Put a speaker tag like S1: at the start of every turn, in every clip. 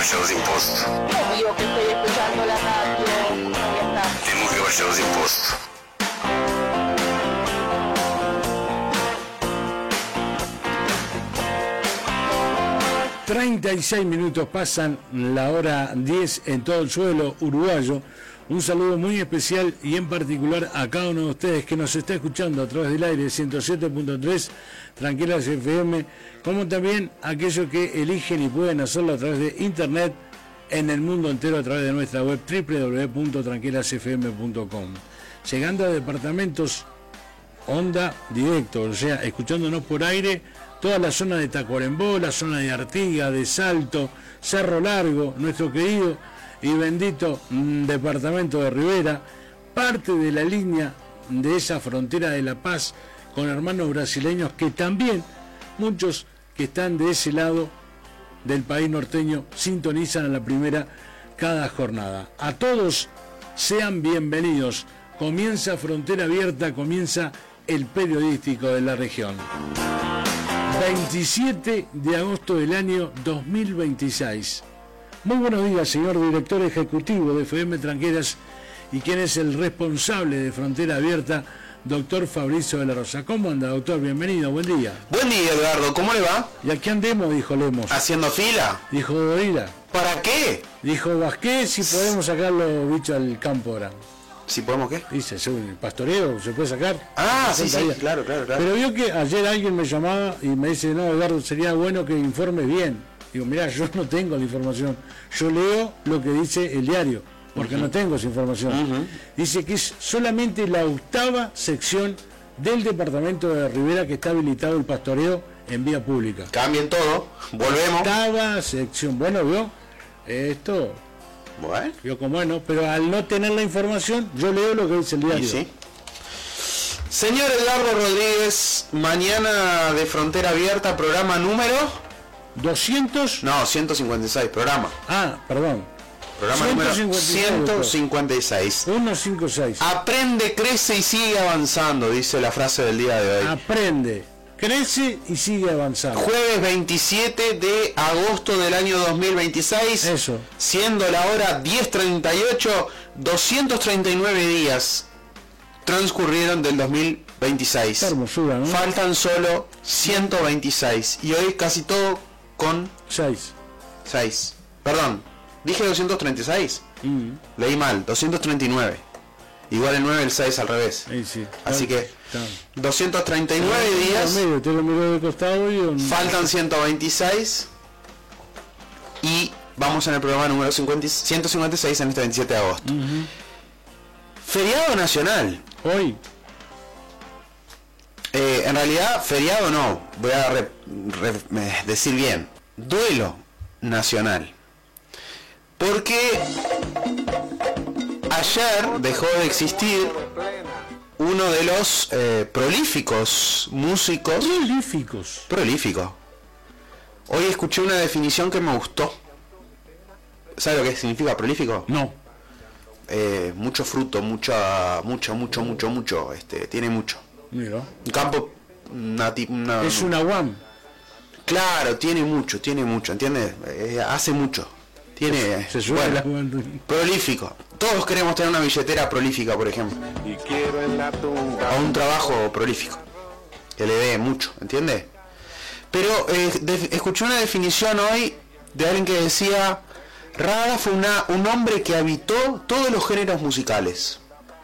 S1: bajar los impuestos.
S2: Obvio que estoy escuchando la radio.
S1: Tenemos que bajar los impuestos.
S3: ...36 pasan la hora 10 en todo el suelo uruguayo. Un saludo muy especial y en particular a cada uno de ustedes que nos está escuchando a través del aire 107.3 Tranquilas FM, como también aquellos que eligen y pueden hacerlo a través de internet en el mundo entero a través de nuestra web www.tranquilasfm.com. Llegando a departamentos onda directo, o sea, escuchándonos por aire, toda la zona de Tacuarembó, la zona de Artigas, de Salto, Cerro Largo, nuestro querido y bendito departamento de Rivera, parte de la línea de esa frontera de La Paz con hermanos brasileños que también muchos que están de ese lado del país norteño sintonizan a la primera cada jornada. A todos sean bienvenidos. Comienza Frontera Abierta, comienza el periodístico de la región. 27 de agosto del año 2026. Muy buenos días, señor director ejecutivo de FM Tranqueras y quien es el responsable de Frontera Abierta, doctor Fabricio de la Rosa. ¿Cómo anda, doctor? Bienvenido, buen día.
S4: Buen día, Eduardo, ¿cómo le va?
S3: ¿Y aquí andemos? Dijo Lemos.
S4: ¿Haciendo fila?
S3: Dijo Dorila.
S4: ¿Para qué?
S3: Dijo Vázquez, si podemos sacar los bichos al campo ahora.
S4: ¿Si podemos qué?
S3: Dice, el pastoreo se puede sacar.
S4: Ah, sí, claro.
S3: Pero vio que ayer alguien me llamaba y me dice, no, Eduardo, sería bueno que informe bien. Digo, mirá, yo no tengo la información. Yo leo lo que dice el diario, porque no tengo esa información. Dice que es solamente la 8ª sección del departamento de Rivera que está habilitado el pastoreo en vía pública.
S4: Cambien todo, volvemos.
S3: 8ª sección. Bueno, vio, esto...
S4: Bueno.
S3: Yo como bueno, pero al no tener la información, yo leo lo que dice el diario.
S4: Sí. Señor Eduardo Rodríguez, mañana de Frontera Abierta, programa número...
S3: 200...
S4: No, 156, programa.
S3: Ah, perdón.
S4: Programa número 156.
S3: 156.
S4: Aprende, crece y sigue avanzando, dice la frase del día de hoy.
S3: Aprende, crece y sigue avanzando.
S4: Jueves 27 de agosto del año 2026.
S3: Eso.
S4: Siendo la hora 10:38, 239 días transcurrieron del 2026.
S3: Qué hermosura, ¿no?
S4: Faltan solo 126. Y hoy casi todo con 6. Perdón, dije 236. Leí mal, 239. Igual el 9 y el 6 al revés.
S3: Sí.
S4: Así que 239 días.
S3: Te lo miro de costado y
S4: faltan 126. Y vamos en el programa número 156 en este 27 de agosto. Feriado nacional.
S3: Hoy.
S4: En realidad, feriado no. Voy a decir bien. Duelo nacional. Porque ayer dejó de existir uno de los prolíficos músicos. Prolífico. Hoy escuché una definición que me gustó. ¿Sabe lo que significa prolífico?
S3: No.
S4: Mucho fruto, mucho, tiene mucho.
S3: Mira.
S4: Un campo
S3: es una UAM.
S4: Claro, tiene mucho, ¿entiendes? Hace mucho. Tiene prolífico. Todos queremos tener una billetera prolífica, por ejemplo. O un trabajo prolífico. Que le dé mucho, ¿entiendes? Pero escuché una definición hoy de alguien que decía: Rada fue un hombre que habitó todos los géneros musicales.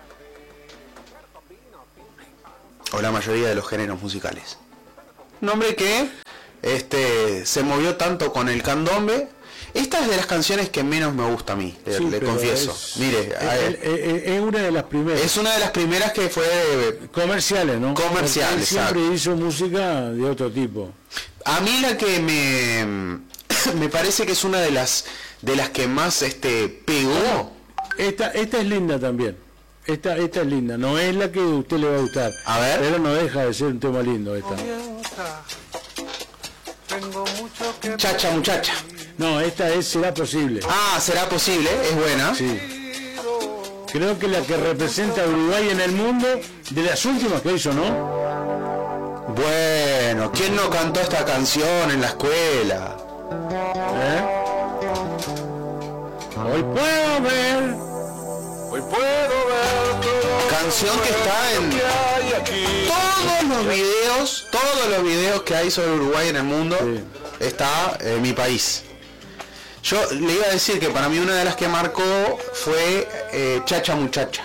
S4: O la mayoría de los géneros musicales. Un hombre que se movió tanto con el candombe. Esta es de las canciones que menos me gusta a mí, le confieso. Mire,
S3: es una de las primeras.
S4: Es una de las primeras que fue
S3: comerciales, ¿no?
S4: Comerciales.
S3: Siempre hizo música de otro tipo.
S4: A mí la que me parece que es una de las que más pegó.
S3: Esta es linda también. Esta es linda, no es la que a usted le va a gustar.
S4: A ver.
S3: Pero no deja de ser un tema lindo esta.
S4: Chacha muchacha.
S3: No, esta es Será Posible.
S4: Ah, Será Posible, es buena.
S3: Sí. Creo que la que representa a Uruguay en el mundo, de las últimas que hizo, ¿no?
S4: Bueno, ¿quién no cantó esta canción en la escuela?
S3: Hoy puedo ver.
S4: Canción que está en todos los videos que hay sobre Uruguay en el mundo, sí. Está en Mi País. Yo le iba a decir que para mí una de las que marcó fue Chacha Muchacha.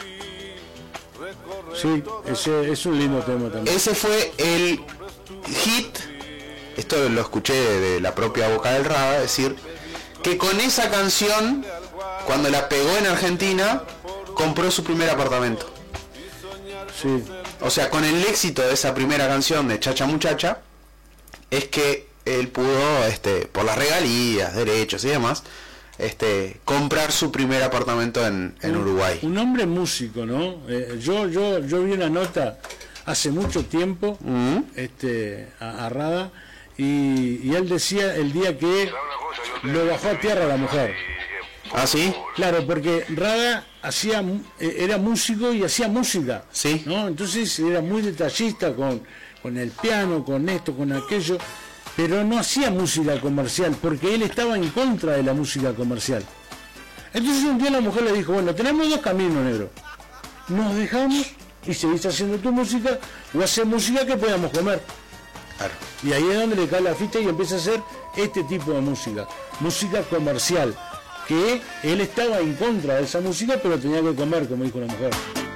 S3: Sí, ese es un lindo tema también.
S4: Ese fue el hit, esto lo escuché de la propia boca del Rada, decir que con esa canción, cuando la pegó en Argentina, compró su primer apartamento.
S3: Sí.
S4: O sea, con el éxito de esa primera canción de Chacha Muchacha, es que él pudo, por las regalías, derechos y demás, comprar su primer apartamento en Uruguay.
S3: Un hombre músico, ¿no? Yo vi una nota hace mucho tiempo, a Rada, y él decía el día que lo bajó a tierra la mujer.
S4: ¿Ah, sí?
S3: Claro, porque Rada era músico y hacía música,
S4: sí,
S3: ¿no? Entonces era muy detallista con el piano, con esto, con aquello, pero no hacía música comercial, porque él estaba en contra de la música comercial. Entonces un día la mujer le dijo, bueno, tenemos dos caminos, negro. Nos dejamos y seguís haciendo tu música, o hacer música que podamos comer.
S4: Claro.
S3: Y ahí es donde le cae la ficha y empieza a hacer este tipo de música comercial, que él estaba en contra de esa música, pero tenía que comer, como dijo la mujer.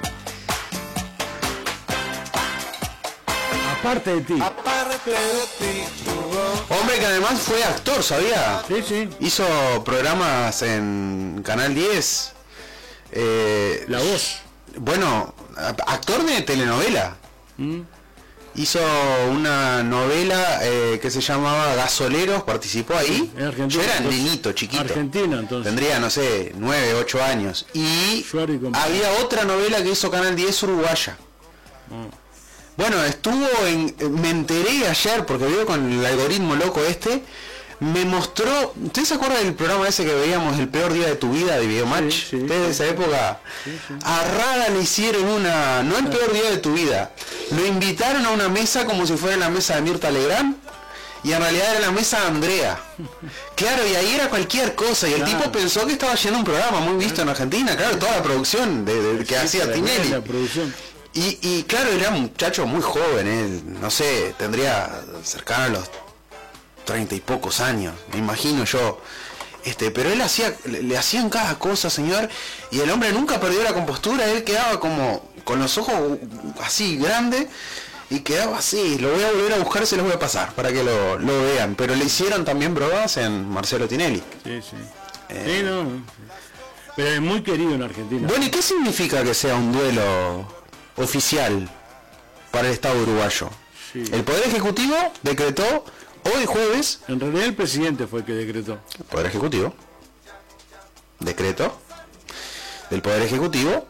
S3: Aparte de ti.
S4: Hombre que además fue actor, ¿sabía?
S3: Sí, sí.
S4: Hizo programas en Canal 10.
S3: La Voz.
S4: Bueno, actor de telenovela. Hizo una novela que se llamaba Gasoleros, participó ahí. Yo era nenito, chiquito.
S3: Argentina, entonces.
S4: Tendría, no sé, 9, 8 años. Y había otra novela que hizo Canal 10 uruguaya. Bueno, me enteré ayer, porque veo con el algoritmo loco me mostró, ¿usted se acuerda del programa ese que veíamos, El Peor Día de tu Vida, de Videomatch?
S3: Sí, sí.
S4: ¿Ustedes de esa época? Sí, sí. A Rada le hicieron no El Peor Día de tu Vida, lo invitaron a una mesa como si fuera la mesa de Mirta Legrand, y en realidad era la mesa de Andrea. Claro, y ahí era cualquier cosa, y el tipo pensó que estaba yendo a un programa muy visto en Argentina, claro, toda la producción que hacía Tinelli.
S3: La producción.
S4: Y claro, era un muchacho muy joven, él, no sé, tendría cercano a los 30 y pocos años, me imagino yo. Pero él le hacían cada cosa, señor, y el hombre nunca perdió la compostura, él quedaba como con los ojos así grandes, y quedaba así. Lo voy a volver a buscar, se los voy a pasar para que lo vean, pero le hicieron también pruebas en Marcelo Tinelli.
S3: Sí, sí. Sí, no. Pero es muy querido en Argentina.
S4: Bueno, ¿y qué significa que sea un duelo oficial para el Estado uruguayo? Sí. El Poder Ejecutivo decretó hoy jueves.
S3: En realidad el presidente fue el que decretó.
S4: El Poder Ejecutivo decreto del Poder Ejecutivo,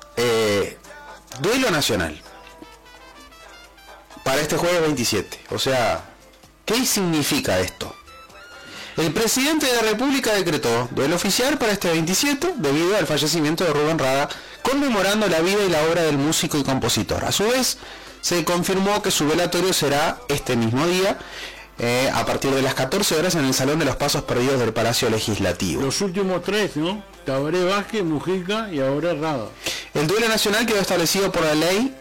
S4: duelo nacional para este jueves 27. O sea, ¿qué significa esto? El presidente de la República decretó duelo oficial para este 27 debido al fallecimiento de Rubén Rada, conmemorando la vida y la obra del músico y compositor. A su vez, se confirmó que su velatorio será este mismo día, a partir de las 14 horas en el Salón de los Pasos Perdidos del Palacio Legislativo.
S3: Los últimos tres, ¿no? Tabaré Vázquez, Mujica y ahora Rada.
S4: El duelo nacional quedó establecido por la ley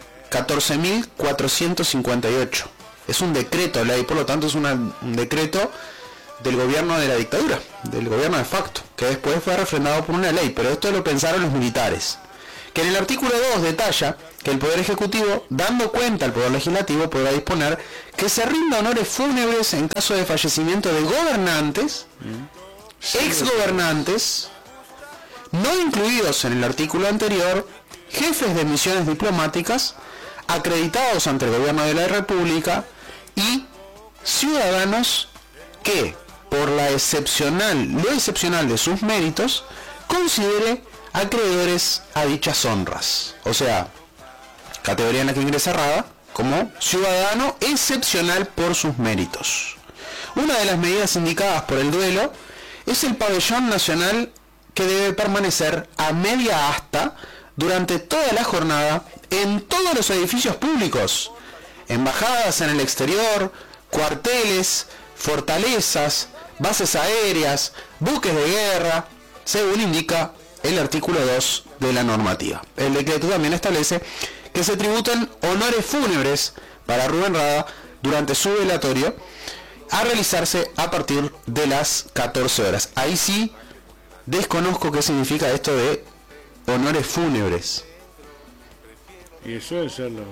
S4: 14.458. Es un decreto ley, por lo tanto es un decreto del gobierno de la dictadura, del gobierno de facto, que después fue refrendado por una ley, pero esto lo pensaron los militares, que en el artículo 2 detalla que el Poder Ejecutivo, dando cuenta al Poder Legislativo, podrá disponer que se rinda honores fúnebres en caso de fallecimiento de gobernantes, exgobernantes, no incluidos en el artículo anterior, jefes de misiones diplomáticas, acreditados ante el gobierno de la República y ciudadanos que, por lo excepcional de sus méritos, considere acreedores a dichas honras. O sea, categoría en la que ingresa Rada como ciudadano excepcional por sus méritos. Una de las medidas indicadas por el duelo es el pabellón nacional, que debe permanecer a media asta durante toda la jornada en todos los edificios públicos, embajadas en el exterior, cuarteles, fortalezas, bases aéreas, buques de guerra, según indica el artículo 2 de la normativa. El decreto también establece que se tributan honores fúnebres para Rubén Rada durante su velatorio, a realizarse a partir de las 14 horas. Ahí sí desconozco qué significa esto de honores fúnebres.
S3: Y eso debe ser lo...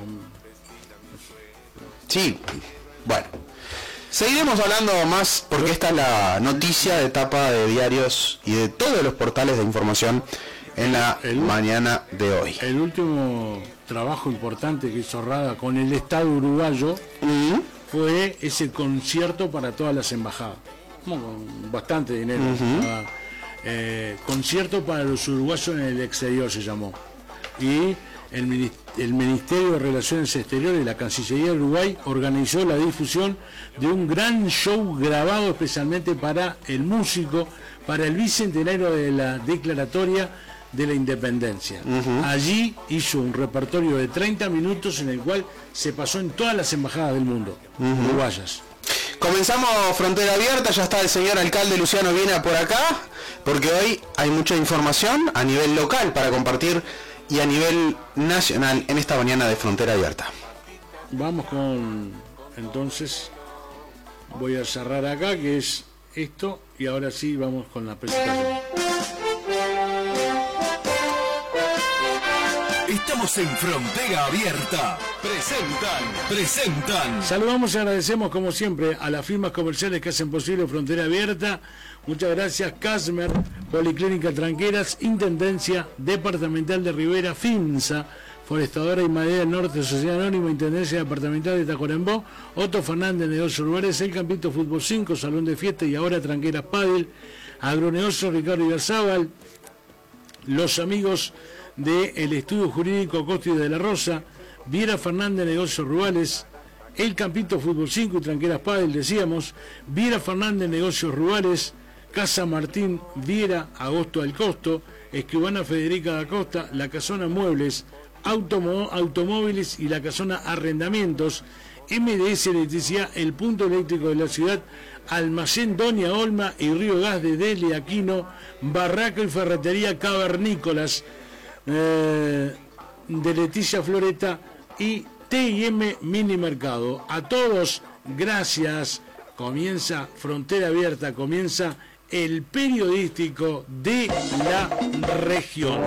S4: Sí, bueno. Seguiremos hablando más porque esta es la noticia de tapa de diarios y de todos los portales de información en la mañana de hoy.
S3: El último trabajo importante que hizo Rada con el Estado uruguayo fue ese concierto para todas las embajadas. Con bastante dinero. Concierto para los uruguayos en el exterior se llamó. Y el Ministerio de Relaciones Exteriores y la Cancillería de Uruguay organizó la difusión de un gran show grabado especialmente para el músico, para el bicentenario de la declaratoria de la independencia. Allí hizo un repertorio de 30 minutos en el cual se pasó en todas las embajadas del mundo, uruguayas.
S4: Comenzamos Frontera Abierta, ya está el señor alcalde Luciano Viena por acá, porque hoy hay mucha información a nivel local para compartir y a nivel nacional en esta mañana de Frontera Abierta.
S3: Vamos con, entonces, voy a cerrar acá, que es esto, y ahora sí vamos con la presentación.
S5: Estamos en Frontera Abierta. Presentan.
S3: Saludamos y agradecemos como siempre a las firmas comerciales que hacen posible Frontera Abierta. Muchas gracias. Casmer, Policlínica Tranqueras, Intendencia Departamental de Rivera, FINSA, Forestadora y Madera Norte, Sociedad Anónima, Intendencia Departamental de Tacuarembó, Otto Fernández, Negocios Urbanes, El Campito Fútbol 5, Salón de Fiesta y ahora Tranqueras Pádel, Agronegocio Ricardo Iberzábal, los amigos del Estudio Jurídico Costi de la Rosa, Viera Fernández, Negocios Rurales, El Campito Fútbol 5 y Tranqueras Pádel, decíamos, Viera Fernández, Negocios Rurales, Casa Martín Viera, Agosto al Costo, Escribana Federica da Costa, La Casona Muebles, Automóviles y La Casona Arrendamientos, MDS Electricidad, El Punto Eléctrico de la Ciudad, Almacén Doña Olma y Río Gas de Deli Aquino, Barraca y Ferretería Cavernícolas, de Leticia Floreta y T&M Mini Mercado. A todos, gracias. Comienza Frontera Abierta, comienza el periodístico de la región.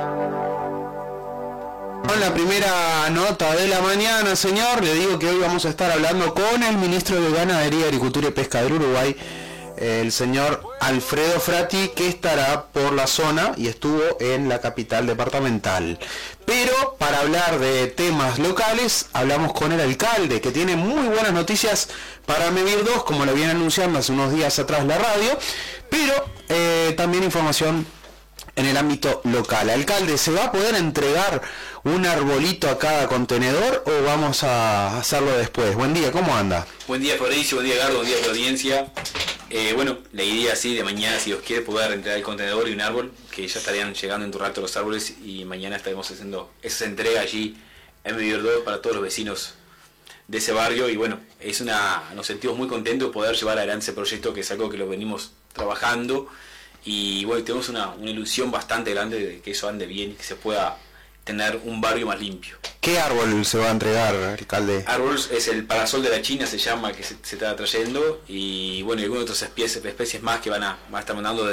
S4: Con la primera nota de la mañana, señor, le digo que hoy vamos a estar hablando con el ministro de Ganadería, Agricultura y Pesca del Uruguay, el señor Alfredo Frati, que estará por la zona y estuvo en la capital departamental. Pero para hablar de temas locales, hablamos con el alcalde, que tiene muy buenas noticias para Memir 2, como lo viene anunciando hace unos días atrás la radio, pero también información en el ámbito local. Alcalde, ¿se va a poder entregar un arbolito a cada contenedor o vamos a hacerlo después? Buen día, ¿cómo anda?
S6: Buen día, Fabricio, buen día, Gardo, buen día a la audiencia. Bueno, la idea así de mañana, si Dios quiere, poder entregar el contenedor y un árbol, que ya estarían llegando en tu rato los árboles, y mañana estaremos haciendo esa entrega allí en Memir 2 para todos los vecinos de ese barrio. Y bueno, nos sentimos muy contentos de poder llevar adelante ese proyecto, que es algo que lo venimos trabajando, y bueno, tenemos una ilusión bastante grande de que eso ande bien y que se pueda tener un barrio más limpio.
S4: ¿Qué árbol se va a entregar, alcalde?
S6: Árbol es el parasol de la China, se llama, que se está trayendo, y bueno, y algunas otras especies más que van a estar mandando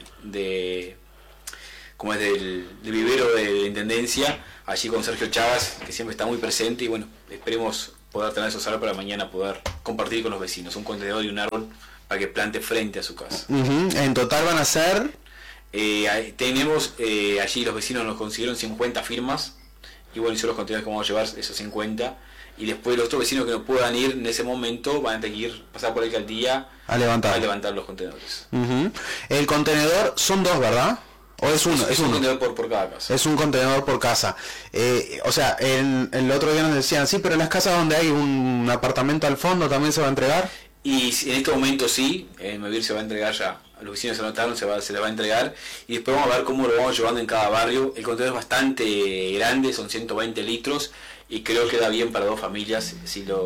S6: como es del vivero de la Intendencia, allí con Sergio Chagas, que siempre está muy presente, y bueno, esperemos poder tener esos árboles para mañana poder compartir con los vecinos, un contenedor y un árbol para que plante frente a su casa.
S4: En total van a ser...
S6: tenemos allí los vecinos nos consiguieron 50 firmas, y bueno, y son los contenedores que vamos a llevar esos 50, y después los otros vecinos que no puedan ir en ese momento van a tener que ir, pasar por la alcaldía a levantar los contenedores.
S4: El contenedor son dos, ¿verdad? ¿O es uno?
S6: Es un contenedor por cada casa.
S4: Es un contenedor por casa. O sea, el otro día nos decían, sí, pero en las casas donde hay un apartamento al fondo también se va a entregar.
S6: Y en este momento sí, en Memir se va a entregar ya, a los vecinos se anotaron, se le va a entregar, y después vamos a ver cómo lo vamos llevando en cada barrio. El contenedor es bastante grande, son 120 litros, y creo que da bien para dos familias si lo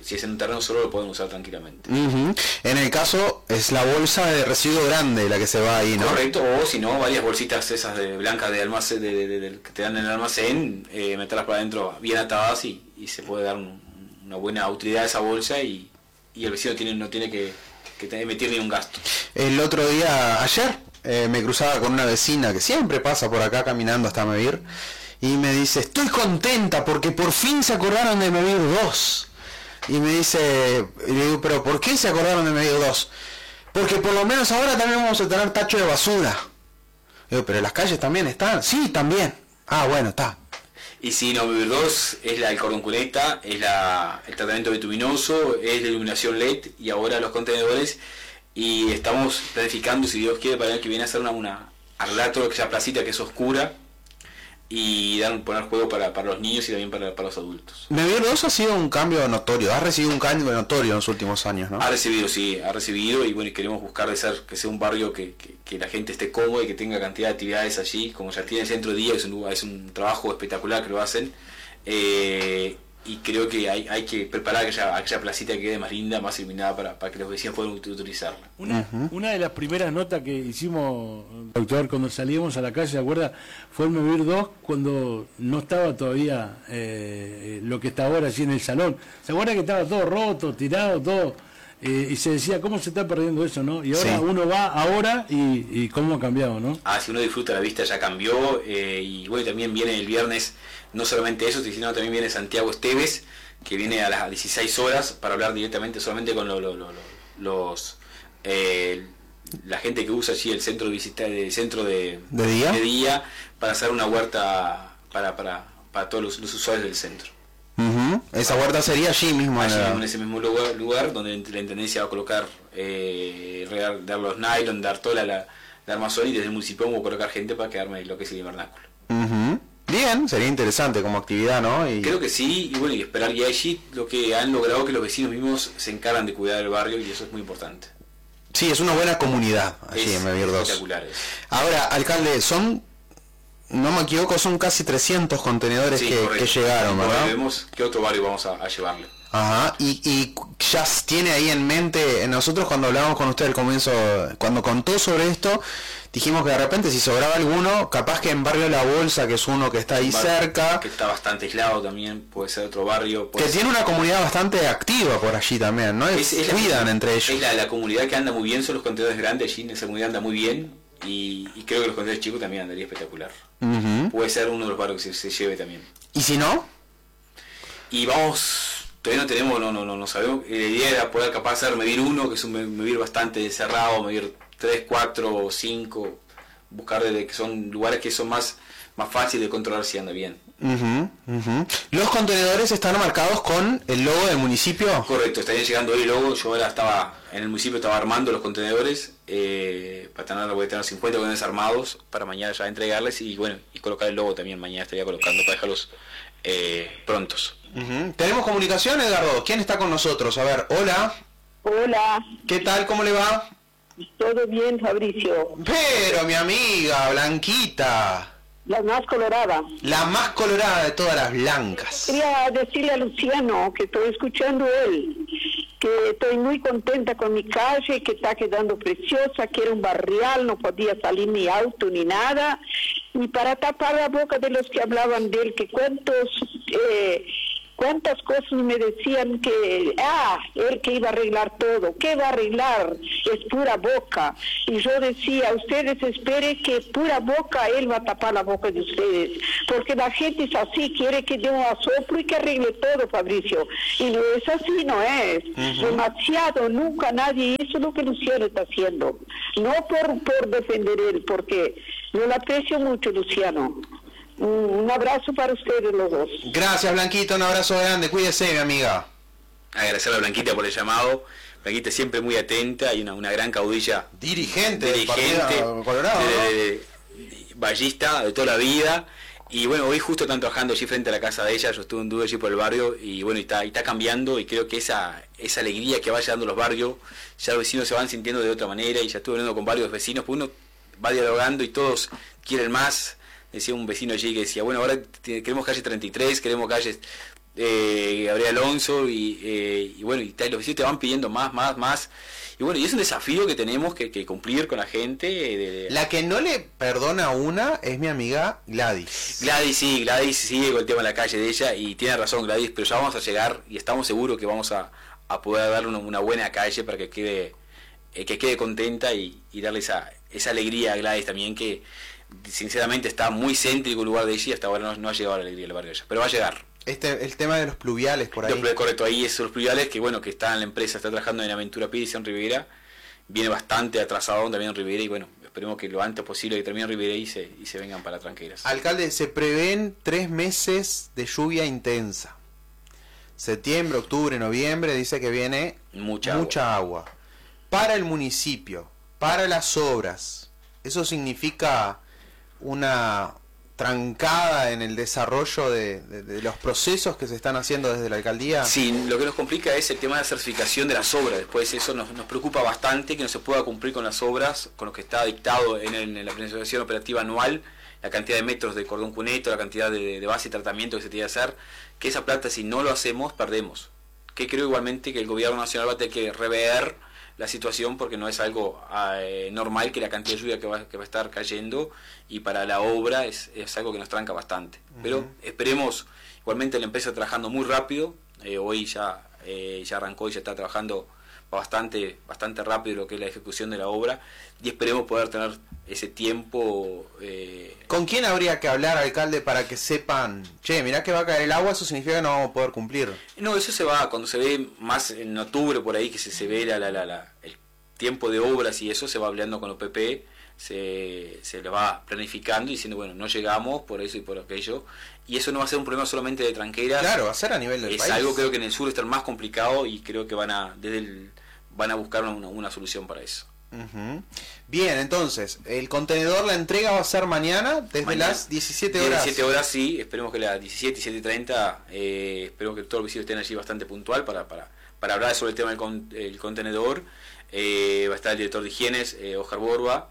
S6: si es en un terreno solo lo pueden usar tranquilamente.
S4: En el caso es la bolsa de residuo grande la que se va ahí, ¿no?
S6: Correcto, o si no, varias bolsitas esas de blancas de almacén, que te dan en el almacén, meterlas para adentro bien atadas y se puede dar una buena utilidad a esa bolsa y el vecino no tiene que emitir ni un gasto.
S4: El otro día, ayer, me cruzaba con una vecina que siempre pasa por acá caminando hasta Mevir y me dice, estoy contenta porque por fin se acordaron de Mevir 2. Y me dice, y le digo, pero ¿por qué se acordaron de Mevir 2? Porque por lo menos ahora también vamos a tener tacho de basura. Digo, pero las calles también están. Sí, también. Ah, bueno, está.
S6: Y si no, Mevir 2 es el cordón cuneta, es el tratamiento bituminoso, es la iluminación LED y ahora los contenedores. Y estamos planificando, si Dios quiere, para el año que viene hacer arreglar todo esa placita que es oscura y poner juego para los niños y también para los adultos.
S4: Mevir 2 ha sido un cambio notorio, ha recibido un cambio notorio en los últimos años, ¿no?
S6: Ha recibido y bueno, y queremos buscar que sea un barrio que la gente esté cómoda y que tenga cantidad de actividades allí, como ya tiene el centro de día, es un trabajo espectacular que lo hacen. Y creo que hay que preparar aquella placita que quede más linda, más iluminada para que los vecinos puedan utilizarla.
S3: Una de las primeras notas que hicimos, doctor, cuando salíamos a la calle, ¿se acuerda? Fue el Mevir 2 cuando no estaba todavía lo que está ahora allí en el salón. ¿Se acuerda que estaba todo roto, tirado, todo? Y se decía, ¿cómo se está perdiendo eso, no? Y ahora uno va ahora y cómo ha cambiado, ¿no?
S6: Si uno disfruta la vista ya cambió, y bueno, también viene el viernes, no solamente eso, sino también viene Santiago Esteves, que viene a las 16 horas para hablar directamente solamente con la gente que usa allí el centro de día para hacer una huerta para todos los usuarios del centro.
S4: Esa huerta sería allí mismo.
S6: En ese mismo lugar donde la intendencia va a colocar, dar los nylon, dar toda la armazón, y desde el municipio vamos a colocar gente para quedarme lo que es el invernáculo.
S4: Bien, sería interesante como actividad, ¿no?
S6: Creo que sí, y bueno, y esperar, y allí lo que han logrado que los vecinos mismos se encargan de cuidar el barrio, y eso es muy importante.
S4: Sí, es una buena comunidad allí en Mevir 2.
S6: Espectaculares.
S4: Ahora, alcalde, no me equivoco, son casi 300 contenedores que llegaron, ¿verdad?
S6: Vemos qué otro barrio vamos a llevarle.
S4: Ajá, y ya tiene ahí en mente, nosotros cuando hablábamos con usted al comienzo, cuando contó sobre esto, dijimos que de repente si sobraba alguno, capaz que en Barrio La Bolsa, que es uno que está ahí cerca,
S6: que está bastante aislado también, puede ser otro barrio.
S4: Que tiene una comunidad bastante activa por allí también, ¿no? Cuidan entre ellos.
S6: Es la comunidad que anda muy bien, son los contenedores grandes, allí en esa comunidad anda muy bien, y creo que los contenedores chicos también andaría espectacular. Puede ser uno de los barrios que se lleve también.
S4: ¿Y si no?
S6: Y vamos... Todavía no tenemos, no sabemos. La idea era poder capaz hacer Mevir 1, que es un Mevir bastante cerrado, Mevir 3, 4, 5, buscar que son lugares que son más fáciles de controlar si anda bien.
S4: ¿Los contenedores están marcados con el logo del municipio?
S6: Correcto, estarían llegando hoy el logo. Yo ahora estaba en el municipio, estaba armando los contenedores, voy a tener 50 contenedores armados para mañana ya entregarles y bueno, y colocar el logo también. Mañana estaría colocando para dejarlos prontos.
S4: Tenemos comunicación, Edgardo. ¿Quién está con nosotros? A ver, hola.
S2: Hola.
S4: ¿Qué tal? ¿Cómo le va?
S2: Todo bien, Fabricio.
S4: Pero mi amiga, Blanquita.
S2: La más colorada.
S4: La más colorada de todas las blancas.
S2: Quería decirle a Luciano que estoy escuchando él, que estoy muy contenta con mi calle, que está quedando preciosa, que era un barrial, no podía salir ni auto ni nada. Y para tapar la boca de los que hablaban de él, que cuántas cosas me decían que, él que iba a arreglar todo, ¿qué va a arreglar? Es pura boca. Y yo decía, ustedes esperen que pura boca él va a tapar la boca de ustedes, porque la gente es así, quiere que dé un asoplo y que arregle todo, Fabricio. Y no es así, no es. Demasiado, nunca nadie hizo lo que Luciano está haciendo. No por defender él, porque yo lo aprecio mucho, Luciano. Un abrazo para ustedes los dos.
S4: Gracias, Blanquita, un abrazo grande, cuídese, mi amiga.
S6: Agradecer a Blanquita por el llamado. Blanquita siempre muy atenta y una gran caudilla.
S4: Dirigente del Partido Colorado,
S6: ballista de toda la vida. Y bueno, hoy justo están trabajando allí frente a la casa de ella, yo estuve en duda allí por el barrio y bueno, y está cambiando, y creo que esa alegría que vaya dando los barrios, ya los vecinos se van sintiendo de otra manera, y ya estuve hablando con varios vecinos, pues uno va dialogando y todos quieren más. Decía un vecino allí que decía, bueno, ahora queremos calle 33, queremos calles Gabriel Alonso, y bueno, y los vecinos te van pidiendo más. Y bueno, y es un desafío que tenemos que cumplir con la gente.
S4: La que no le perdona una es mi amiga Gladys.
S6: Gladys sigue con el tema de la calle de ella, y tiene razón Gladys, pero ya vamos a llegar y estamos seguros que vamos a poder darle una buena calle para que quede contenta y darle esa alegría a Gladys también, que sinceramente está muy céntrico el lugar de ella y hasta ahora no ha llegado la alegría al barrio de ella, pero va a llegar.
S4: El tema de los pluviales por ahí.
S6: Correcto, ahí es los pluviales, que bueno, que está en la empresa, está trabajando en Aventura Pires en Rivera, viene bastante atrasado también en Rivera, y bueno, esperemos que lo antes posible que termine en Rivera y se vengan para Tranqueras.
S4: Alcalde, se prevén 3 meses de lluvia intensa. Septiembre, octubre, noviembre, dice que viene mucha agua. Para el municipio, para las obras, ¿eso significa una trancada en el desarrollo de los procesos que se están haciendo desde la alcaldía?
S6: Sí, lo que nos complica es el tema de la certificación de las obras. Después eso nos preocupa bastante, que no se pueda cumplir con las obras, con lo que está dictado en la planificación operativa anual, la cantidad de metros de cordón cuneto, la cantidad de base y tratamiento que se tiene que hacer, que esa plata, si no lo hacemos, perdemos. Que creo igualmente que el gobierno nacional va a tener que rever la situación, porque no es algo normal que la cantidad de lluvia que va a estar cayendo, y para la obra es algo que nos tranca bastante. Pero esperemos, igualmente la empresa trabajando muy rápido, hoy ya arrancó y ya está trabajando bastante rápido lo que es la ejecución de la obra, y esperemos poder tener ese tiempo.
S4: ¿Con quién habría que hablar, alcalde, para que sepan, che, mirá que va a caer el agua, eso significa que no vamos a poder cumplir?
S6: No, eso se va, cuando se ve más en octubre por ahí, que se ve el tiempo de obras, y eso se va hablando con los PP, se le va planificando y diciendo, bueno, no llegamos por eso y por aquello, y eso no va a ser un problema solamente de Tranqueras.
S4: Claro, va a ser a nivel del país.
S6: Es algo, creo que en el sur está más complicado, y creo que van a buscar una solución para eso.
S4: Bien, entonces, el contenedor, la entrega va a ser mañana, desde las 17 horas.
S6: 17 horas, sí, esperemos que las 17, 17:30, esperemos que todos los vecinos estén allí bastante puntual para hablar sobre el tema del contenedor. Va a estar el director de higienes, Oscar Borba,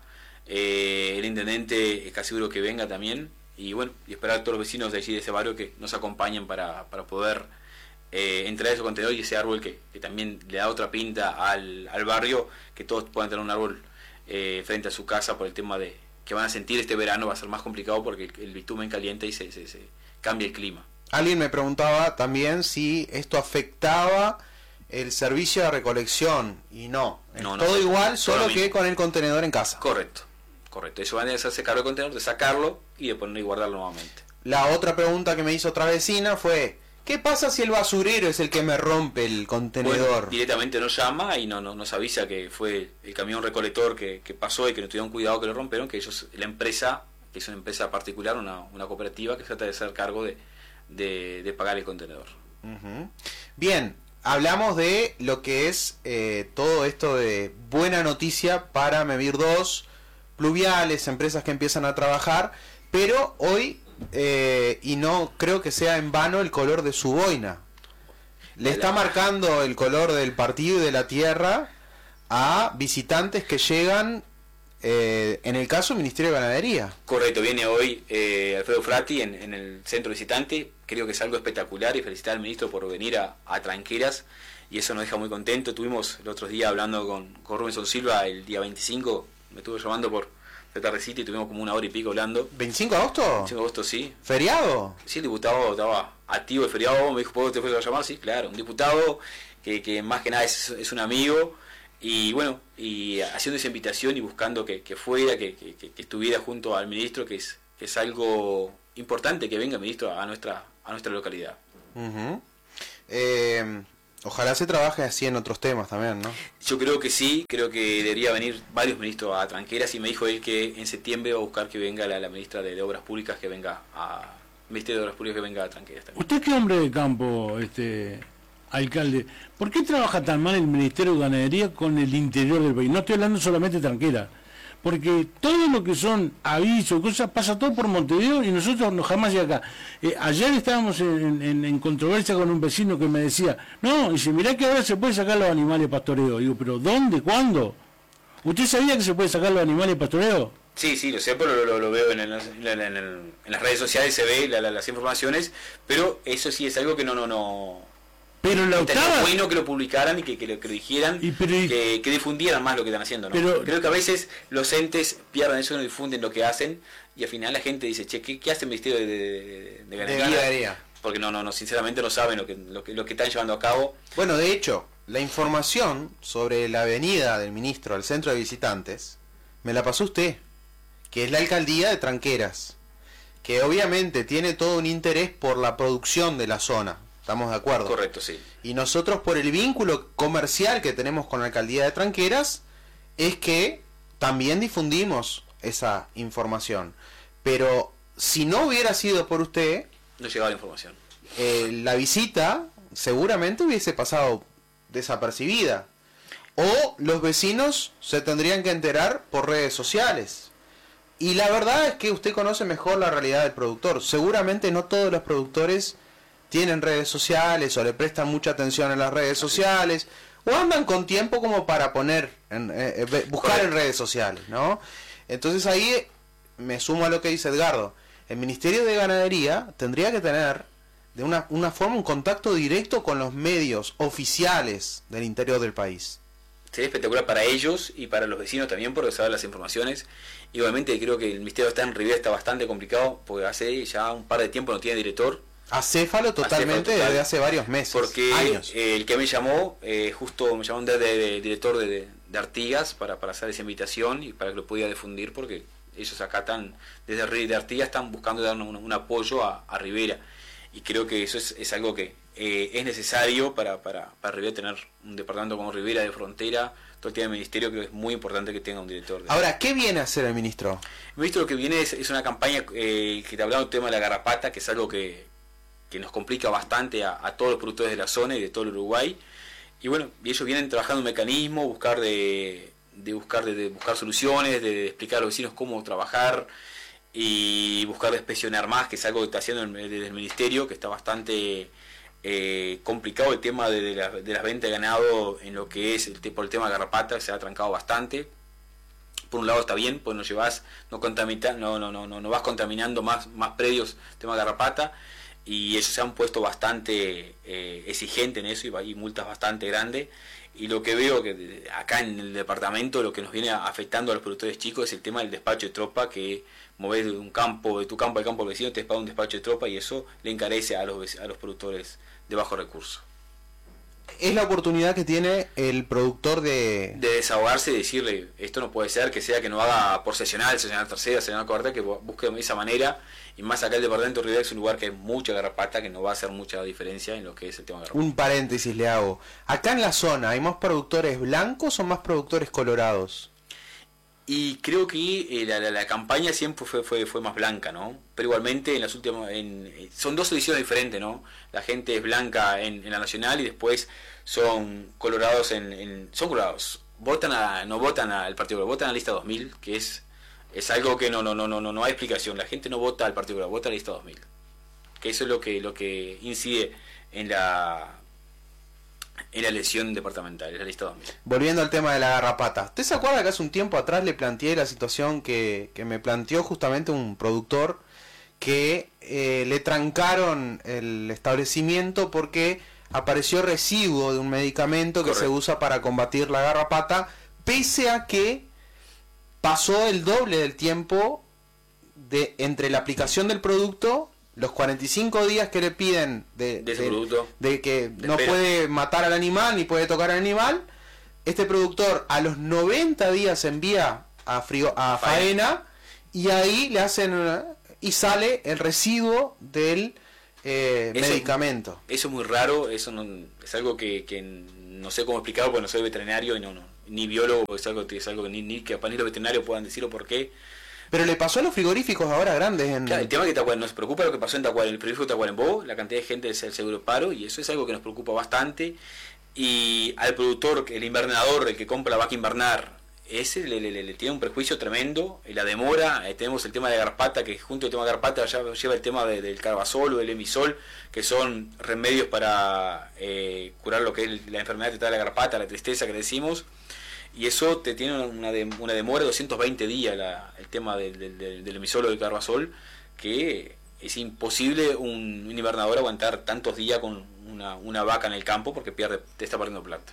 S6: el intendente, casi seguro que venga también, y bueno, y esperar a todos los vecinos de allí de ese barrio que nos acompañen para poder entrar a ese contenedor y ese árbol que también le da otra pinta al barrio, que todos puedan tener un árbol frente a su casa, por el tema de que van a sentir este verano. Va a ser más complicado porque el bitumen calienta y se cambia el clima.
S4: Alguien me preguntaba también si esto afectaba el servicio de recolección, y no, todo igual, solo que con el contenedor en casa.
S6: Correcto, eso van a hacerse cargo del contenedor, de sacarlo y de ponerlo y guardarlo nuevamente.
S4: La otra pregunta que me hizo otra vecina fue, ¿qué pasa si el basurero es el que me rompe el contenedor?
S6: Bueno, directamente nos llama y nos avisa que fue el camión recolector que pasó y que no tuvieron cuidado, que lo rompieron, que ellos, la empresa, que es una empresa particular, una cooperativa, que trata de hacer cargo de pagar el contenedor.
S4: Bien, hablamos de lo que es todo esto de buena noticia para Mevir 2, pluviales, empresas que empiezan a trabajar, pero hoy... y no creo que sea en vano el color de su boina. Le está marcando el color del partido y de la tierra a visitantes que llegan, en el caso Ministerio de Ganadería.
S6: Correcto, viene hoy Alfredo Frati en el centro visitante. Creo que es algo espectacular, y felicitar al ministro por venir a Tranqueras, y eso nos deja muy contentos. Tuvimos el otro día hablando con Robinson Silva, el día 25, me estuvo llamando por de tardecita y tuvimos como 1 hora y pico hablando.
S4: ¿25 de agosto?
S6: 25 de agosto, sí.
S4: ¿Feriado?
S6: Sí, el diputado estaba activo el feriado, me dijo, ¿puedo te fue a llamar? Sí, claro, un diputado que más que nada es un amigo, y bueno, y haciendo esa invitación y buscando que fuera, que estuviera junto al ministro, que es algo importante que venga el ministro a nuestra localidad.
S4: Ojalá se trabaje así en otros temas también, ¿no?
S6: Yo creo que sí, creo que debería venir varios ministros a Tranqueras, y me dijo él que en septiembre va a buscar que venga la ministra de Obras Públicas, que venga a Ministerio de Obras Públicas, que venga a Tranqueras también.
S3: Usted, que hombre de campo, alcalde, ¿por qué trabaja tan mal el Ministerio de Ganadería con el interior del país? No estoy hablando solamente de Tranqueras, porque todo lo que son avisos, cosas, pasa todo por Montevideo y nosotros no jamás llega acá. Ayer estábamos en controversia con un vecino que me decía, no, dice, mirá que ahora se puede sacar los animales de pastoreo. Digo, pero ¿dónde? ¿Cuándo? ¿Usted sabía que se puede sacar los animales de pastoreo?
S6: Sí, lo sé, pero lo veo en las redes sociales, se ve las informaciones, pero eso sí es algo que no.
S3: Pero la octava...
S6: bueno que lo publicaran y que lo dijeran, que difundieran más lo que están haciendo, ¿no? Pero creo que a veces los entes pierden eso, no difunden lo que hacen, y al final la gente dice, che, ¿qué hace el Ministerio de Ganadería? Porque no, sinceramente no saben lo que están llevando a cabo.
S4: Bueno, de hecho, la información sobre la venida del ministro al centro de visitantes me la pasó usted, que es la alcaldía de Tranqueras, que obviamente tiene todo un interés por la producción de la zona. ¿Estamos de acuerdo?
S6: Correcto, sí.
S4: Y nosotros, por el vínculo comercial que tenemos con la alcaldía de Tranqueras, es que también difundimos esa información. Pero si no hubiera sido por usted,
S6: no llegaba la información.
S4: La visita seguramente hubiese pasado desapercibida. O los vecinos se tendrían que enterar por redes sociales. Y la verdad es que usted conoce mejor la realidad del productor. Seguramente no todos los productores tienen redes sociales o le prestan mucha atención a las redes sociales o andan con tiempo como para buscar en redes sociales, ¿no? Entonces ahí me sumo a lo que dice Edgardo. El Ministerio de Ganadería tendría que tener de una forma un contacto directo con los medios oficiales del interior del país.
S6: Sería espectacular para ellos y para los vecinos también, porque saber las informaciones. Y obviamente creo que el Ministerio está en Rivera, está bastante complicado, porque hace ya un par de tiempo no tiene director.
S4: Acéfalo totalmente desde hace varios meses,
S6: porque
S4: años.
S6: El que me llamó, justo me llamó de director de Artigas para hacer esa invitación y para que lo pudiera difundir, porque ellos acá están, desde de Artigas están buscando dar un apoyo a Rivera, y creo que eso es algo que es necesario para Rivera tener un departamento como Rivera de frontera, todo el tema del ministerio. Creo que es muy importante que tenga un director.
S4: Ahora, ¿qué viene a hacer el ministro?
S6: El ministro lo que viene es una campaña que te hablaba del tema de la garrapata, que es algo que nos complica bastante a todos los productores de la zona y de todo el Uruguay. Y bueno, y ellos vienen trabajando un mecanismo, buscar soluciones, de explicar a los vecinos cómo trabajar y buscar de inspeccionar más, que es algo que está haciendo desde el ministerio, que está bastante complicado el tema de las ventas de ganado en lo que es por el tema de garrapata, que se ha trancado bastante. Por un lado está bien, pues no vas contaminando más predios, tema de garrapata. Y ellos se han puesto bastante exigente en eso y multas bastante grandes. Y lo que veo que acá en el departamento lo que nos viene afectando a los productores chicos es el tema del despacho de tropa, que movés de tu campo al campo del vecino, te paga un despacho de tropa, y eso le encarece a los productores de bajo recurso.
S4: Es la oportunidad que tiene el productor de
S6: desahogarse y decirle, esto no puede ser, que no haga por sesional tercera, sesional cuarta, que busque de esa manera. Y más acá el departamento de Rivera es un lugar que hay mucha garrapata, que no va a hacer mucha diferencia en lo que es el tema de garrapata.
S4: Un paréntesis le hago. Acá en la zona, ¿hay más productores blancos o más productores colorados?
S6: Y creo que la campaña siempre fue más blanca, ¿no? Pero igualmente en las últimas son dos ediciones diferentes, ¿no? La gente es blanca en la nacional y después son colorados son colorados. No votan al Partido Popular, votan a la lista 2000, que es algo que no hay explicación. La gente no vota al Partido Popular, vota a la lista 2000. Que eso es lo que incide en la elección departamental, la lista 2000.
S4: Volviendo al tema de la garrapata, ¿usted se acuerda que hace un tiempo atrás le planteé la situación que me planteó justamente un productor, que le trancaron el establecimiento porque apareció residuo de un medicamento que se usa para combatir la garrapata, pese a que pasó el doble del tiempo entre la aplicación del producto, los 45 días que le piden de que no puede matar al animal ni puede tocar al animal. Este productor a los 90 días envía a faena, y ahí le hacen y sale el residuo del medicamento.
S6: Eso es muy raro, eso es algo que no sé cómo explicarlo, porque no soy veterinario y ni biólogo, es algo que ni capaz ni los veterinarios puedan decirlo por qué.
S4: Pero le pasó a los frigoríficos ahora grandes.
S6: Claro, el tema es que nos preocupa lo que pasó en el frigorífico de Tacuarembó, la cantidad de gente del seguro paro, y eso es algo que nos preocupa bastante. Y al productor, el invernador, el que compra la vaca invernar, ese le tiene un prejuicio tremendo, la demora. Tenemos el tema de garrapata, que junto al tema de garrapata lleva el tema del carbazol o el emisol, que son remedios para curar lo que es la enfermedad de la garrapata, la tristeza que decimos. y eso te tiene una demora de 220 días el tema del emisolo de Carbasol, que es imposible un invernador aguantar tantos días con una vaca en el campo porque te está perdiendo plata.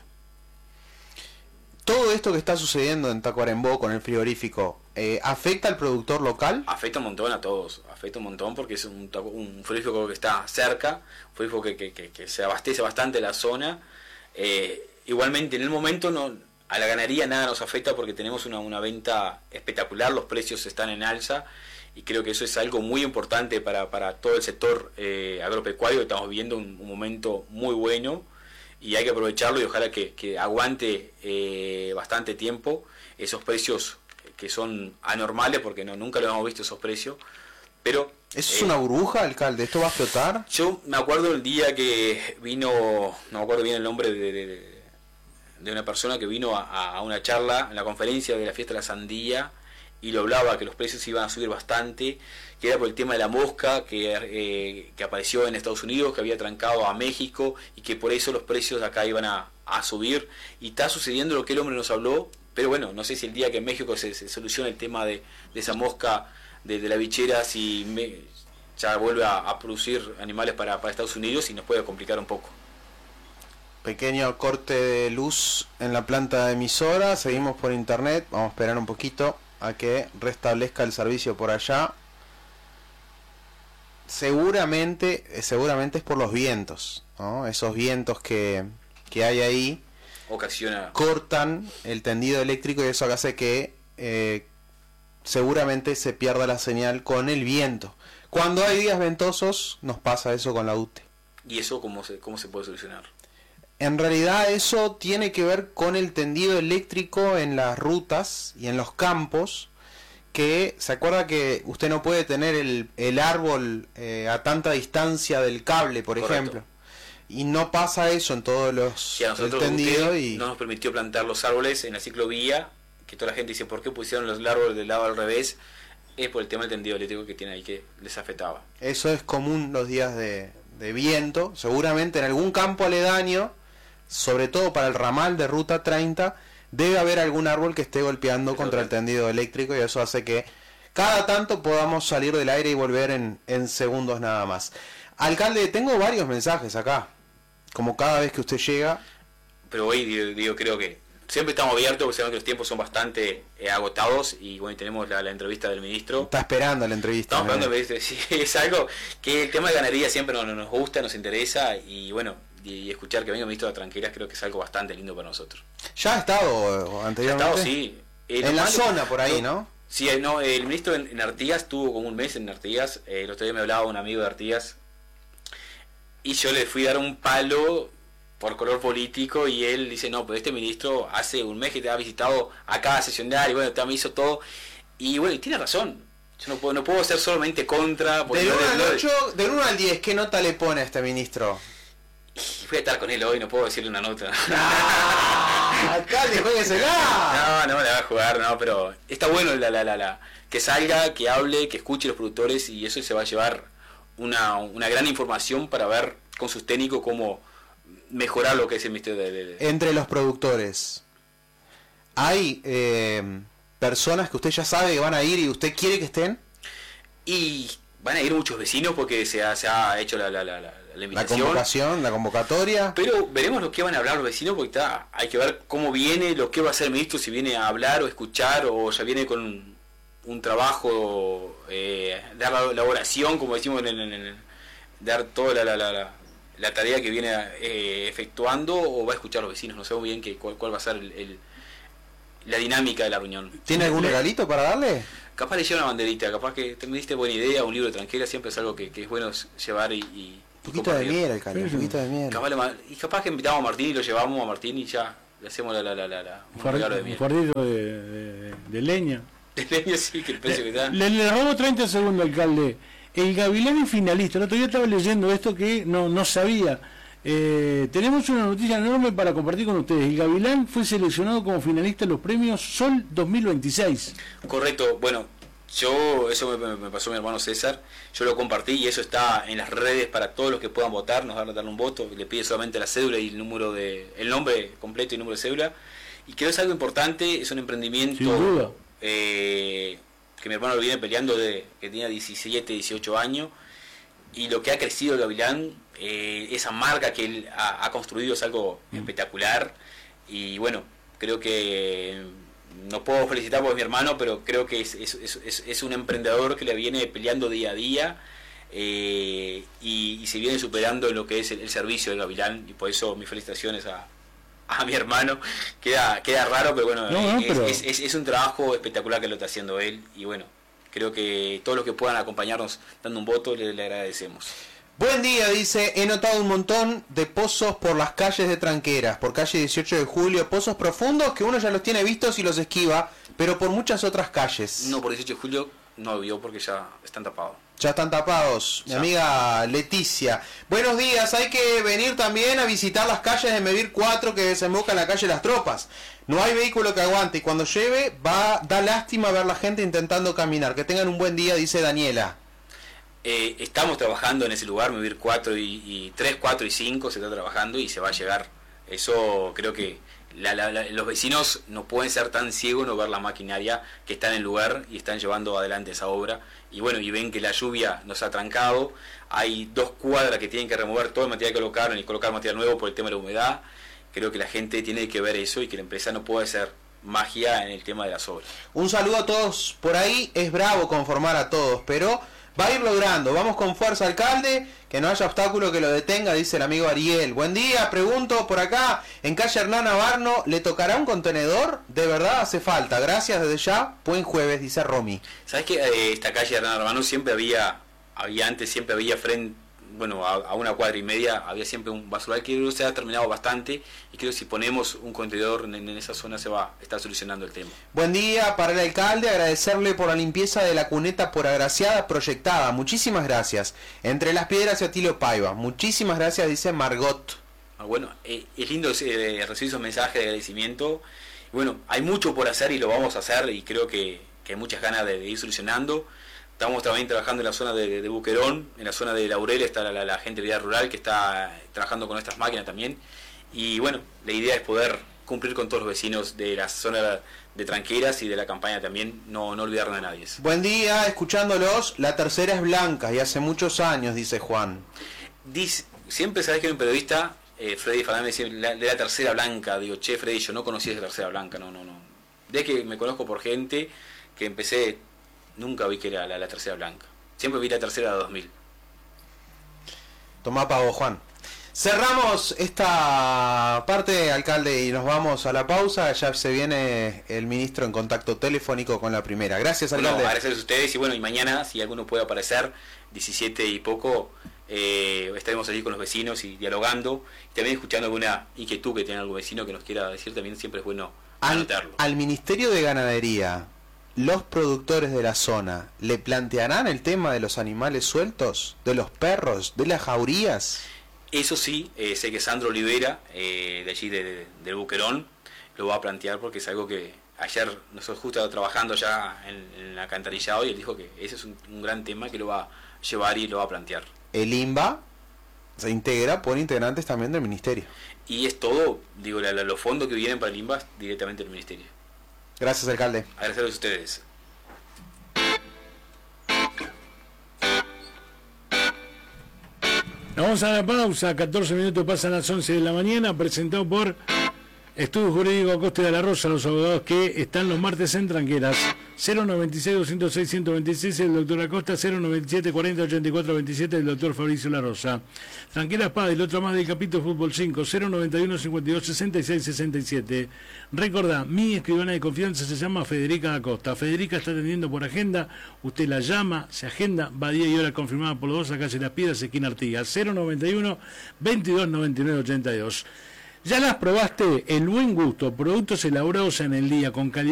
S4: Todo esto que está sucediendo en Tacuarembó con el frigorífico, ¿afecta al productor local?
S6: Afecta un montón a todos, afecta un montón porque es un frigorífico que está cerca, un frigorífico que se abastece bastante la zona. Igualmente en el momento a la ganadería nada nos afecta porque tenemos una venta espectacular, los precios están en alza y creo que eso es algo muy importante para todo el sector agropecuario. Estamos viviendo un momento muy bueno y hay que aprovecharlo y ojalá que aguante bastante tiempo esos precios que son anormales porque nunca lo hemos visto esos precios, pero
S4: ¿eso es una burbuja, alcalde? ¿Esto va a explotar?
S6: Yo me acuerdo el día que vino, no me acuerdo bien el nombre de una persona que vino a una charla en la conferencia de la fiesta de la sandía y lo hablaba que los precios iban a subir bastante, que era por el tema de la mosca que apareció en Estados Unidos, que había trancado a México y que por eso los precios acá iban a subir, y está sucediendo lo que el hombre nos habló, pero bueno, no sé si el día que en México se solucione el tema de esa mosca de la bichera, si ya vuelve a producir animales para Estados Unidos y nos puede complicar un poco.
S4: Pequeño corte de luz en la planta emisora, seguimos por internet, vamos a esperar un poquito a que restablezca el servicio por allá. Seguramente es por los vientos, ¿no? Esos vientos que hay ahí cortan el tendido eléctrico y eso hace que seguramente se pierda la señal con el viento. Cuando hay días ventosos nos pasa eso con la UTE.
S6: ¿Y eso cómo se puede solucionar?
S4: En realidad eso tiene que ver con el tendido eléctrico en las rutas y en los campos, que se acuerda que usted no puede tener el árbol a tanta distancia del cable, por
S6: Correcto.
S4: ejemplo. Y no pasa eso en todos los tendidos. Y
S6: no nos permitió plantar los árboles en la ciclovía, que toda la gente dice, ¿por qué pusieron los árboles del lado al revés? Es por el tema del tendido eléctrico que tiene ahí que les afectaba.
S4: Eso es común los días de viento, seguramente en algún campo aledaño, sobre todo para el ramal de Ruta 30, debe haber algún árbol que esté golpeando contra el tendido eléctrico y eso hace que cada tanto podamos salir del aire y volver en segundos nada más. Alcalde, tengo varios mensajes acá, como cada vez que usted llega.
S6: Pero hoy, digo, creo que siempre estamos abiertos porque sabemos que los tiempos son bastante agotados y bueno, tenemos la entrevista del ministro.
S4: Está esperando la entrevista.
S6: Estamos esperando la entrevista, sí, es algo que el tema de ganadería siempre nos gusta, nos interesa y bueno, y escuchar que venga el ministro de Tranqueras creo que es algo bastante lindo para nosotros.
S4: ¿Ya ha estado anteriormente?
S6: Ha estado, sí.
S4: En la zona por ahí, ¿no?
S6: Sí, no, el ministro en Artigas estuvo como un mes en Artigas. El otro día me hablaba un amigo de Artigas y yo le fui a dar un palo por color político y él dice, no, pero este ministro hace un mes que te ha visitado acá a sesionar y bueno, te me hizo todo. Y bueno, y tiene razón. Yo no puedo ser solamente contra.
S4: Del 1 al 10, ¿qué nota le pone a este ministro?
S6: Voy a estar con él hoy, no puedo decirle una nota.
S4: Alcalde, jueguesela.
S6: No me la va a jugar, no, pero está bueno que salga, que hable, que escuche los productores y eso se va a llevar una gran información para ver con sus técnicos cómo mejorar lo que es el ministerio de...
S4: Entre los productores, ¿hay personas que usted ya sabe que van a ir y usted quiere que estén?
S6: Y van a ir muchos vecinos porque se ha hecho la invitación.
S4: La convocación, la convocatoria.
S6: Pero veremos lo que van a hablar los vecinos porque hay que ver cómo viene, lo que va a hacer el ministro, si viene a hablar o escuchar o ya viene con un trabajo, dar la elaboración, como decimos, dar toda la tarea que viene efectuando o va a escuchar a los vecinos. No sé muy bien cuál va a ser la dinámica de la reunión.
S4: ¿Tiene algún regalito para darle?
S6: Capaz le lleva una banderita, capaz que te me diste buena idea, un libro de Tranquera siempre es algo que es bueno llevar y
S4: un poquito de miel, alcalde, un poquito de miel.
S6: Capaz que invitamos a Martín y lo llevamos a Martín y ya le hacemos un regalo de miel.
S3: Un fardito de leña.
S6: De leña, sí, que el precio que da.
S3: Le robo 30 segundos, alcalde. El Gavilán es finalista. El otro día estaba leyendo esto que no sabía. Tenemos una noticia enorme para compartir con ustedes. El Gavilán fue seleccionado como finalista en los premios Sol 2026.
S6: Correcto. Bueno, eso me pasó mi hermano César. Yo lo compartí y eso está en las redes para todos los que puedan votar. Nos van a darle un voto. Le pide solamente la cédula y el nombre completo y número de cédula. Y creo que es algo importante, es un emprendimiento que mi hermano lo viene peleando desde que tenía 17, 18 años, y lo que ha crecido el Gavilán, esa marca que él ha construido es algo espectacular. Y bueno, creo que no puedo felicitar por mi hermano, pero creo que es un emprendedor que le viene peleando día a día, y se viene superando en lo que es el servicio del Gavilán, y por eso mis felicitaciones a mi hermano. Queda raro, pero bueno, es un trabajo espectacular que lo está haciendo él, y bueno, creo que todos los que puedan acompañarnos dando un voto le agradecemos.
S4: Buen día, dice, he notado un montón de pozos por las calles de Tranqueras, por calle 18 de Julio, pozos profundos que uno ya los tiene vistos y los esquiva, pero por muchas otras calles.
S6: No, por 18 de Julio no vio porque ya están tapados.
S4: Ya están tapados, mi amiga Leticia. Buenos días, hay que venir también a visitar las calles de Medir 4 que desemboca en la calle Las Tropas. No hay vehículo que aguante y cuando llueve da lástima ver la gente intentando caminar. Que tengan un buen día, dice Daniela.
S6: Estamos trabajando en ese lugar, Medir 4 y 3, 4 y 5 se está trabajando y se va a llegar. Eso creo que los vecinos no pueden ser tan ciegos, no ver la maquinaria que está en el lugar y están llevando adelante esa obra. Y bueno, y ven que la lluvia nos ha trancado, hay 2 cuadras que tienen que remover todo el material que colocaron y colocar material nuevo por el tema de la humedad. Creo que la gente tiene que ver eso y que la empresa no puede hacer magia en el tema de las obras.
S4: Un saludo a todos por ahí, es bravo conformar a todos, pero va a ir logrando. Vamos con fuerza, alcalde, que no haya obstáculo que lo detenga, dice el amigo Ariel. Buen día, pregunto por acá, en calle Hernán Navarno, ¿le tocará un contenedor? De verdad hace falta, gracias desde ya, buen jueves, dice Romy.
S6: ¿Sabes que esta calle Hernán Navarno siempre había frente, bueno, a una cuadra y media, había siempre un basural que creo que se ha terminado bastante, y creo que si ponemos un contenedor en esa zona se va a estar solucionando el tema.
S4: Buen día para el alcalde, agradecerle por la limpieza de la cuneta por agraciada proyectada, muchísimas gracias. Entre las Piedras y Atilio Paiva, muchísimas gracias, dice Margot.
S6: Bueno, es lindo recibir esos mensajes de agradecimiento. Bueno, hay mucho por hacer y lo vamos a hacer, y creo que hay muchas ganas de ir solucionando. Estamos también trabajando en la zona de Buquerón, en la zona de Laurel está la gente de vida rural que está trabajando con estas máquinas también. Y bueno, la idea es poder cumplir con todos los vecinos de la zona de Tranqueras y de la campaña también, no olvidarnos de nadie.
S4: Buen día, escuchándolos, la tercera es blanca y hace muchos años, dice Juan.
S6: Siempre sabes que hay un periodista, Freddy Falán, me decía, la tercera blanca. Digo, che, Freddy, yo no conocía esa tercera blanca, no. De que me conozco por gente que empecé, nunca vi que era la tercera blanca. Siempre vi la tercera de 2000.
S4: Tomá pavo, Juan. Cerramos esta parte, alcalde, y nos vamos a la pausa. Ya se viene el ministro en contacto telefónico con la primera. Gracias, alcalde.
S6: Bueno, agradecerles a ustedes y bueno, y mañana, si alguno puede aparecer, 17 y poco, estaremos allí con los vecinos y dialogando. Y también escuchando alguna inquietud que tenga algún vecino que nos quiera decir, también siempre es bueno anotarlo.
S4: Al Ministerio de Ganadería, ¿los productores de la zona le plantearán el tema de los animales sueltos, de los perros, de las jaurías?
S6: Eso sí, sé que Sandro Olivera, de allí del Buquerón, lo va a plantear porque es algo que ayer nosotros justo trabajando ya en el alcantarillado y él dijo que ese es un gran tema que lo va a llevar y lo va a plantear.
S4: El INBA se integra por integrantes también del ministerio.
S6: Y es todo, digo, los fondos que vienen para el INBA directamente del ministerio.
S4: Gracias, alcalde.
S6: Agradecerles a ustedes.
S3: Vamos a la pausa, 14 minutos pasan las 11 de la mañana, presentado por Estudio Jurídico Acosta de la Rosa, los abogados que están los martes en Tranqueras. 096-206-126, el doctor Acosta, 097-40-84-27, el doctor Fabricio La Rosa. Tranqueras Paz, el otro más del capítulo Fútbol 5, 091-52-66-67. Recordá, mi escribana de confianza se llama Federica Acosta. Federica está atendiendo por agenda, usted la llama, se agenda, va día y hora confirmada por los dos, acá se Las Piedras, esquina Artigas, 091-22-99-82. ¿Ya las probaste? El Buen Gusto, productos elaborados en el día con calidad.